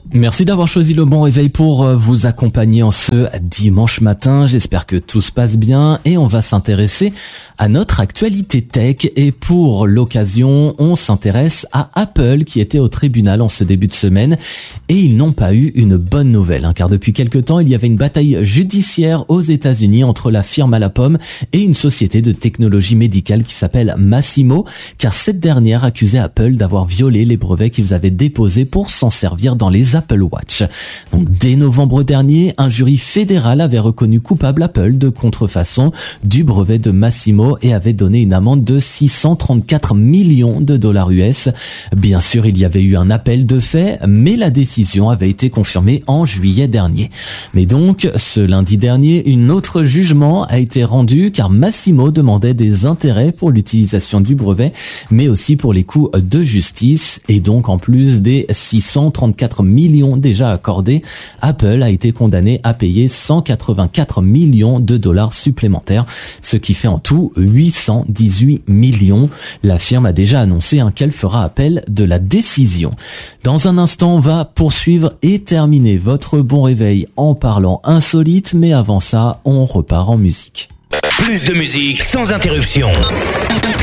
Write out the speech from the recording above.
Merci d'avoir choisi le bon réveil pour vous accompagner en ce dimanche matin. J'espère que tout se passe bien et on va s'intéresser à notre actualité tech. Et pour l'occasion, on s'intéresse à Apple qui était au tribunal en ce début de semaine et ils n'ont pas eu une bonne nouvelle, car depuis quelque temps, il y avait une bataille judiciaire aux États-Unis entre la firme à la pomme et une société de technologie médicale qui s'appelle Masimo, car cette dernière accusait Apple d'avoir violé les brevets qu'ils avaient déposés pour s'en servir dans les Apple Watch. Donc, dès novembre dernier, un jury fédéral avait reconnu coupable Apple de contrefaçon du brevet de Masimo et avait donné une amende de 634 millions de dollars US. Bien sûr, il y avait eu un appel de fait, mais la décision avait été confirmée en juillet dernier. Mais donc, ce lundi dernier, un autre jugement a été rendu car Masimo demandait des intérêts pour l'utilisation du brevet, mais aussi pour les coûts de justice. Et donc, en plus des 634 millions déjà accordés, Apple a été condamné à payer 184 millions de dollars supplémentaires, ce qui fait en tout 818 millions. La firme a déjà annoncé qu'elle fera appel de la décision. Dans un instant, on va poursuivre et terminer votre bon réveil en parlant insolite, mais avant ça, on repart en musique. Plus de musique sans interruption.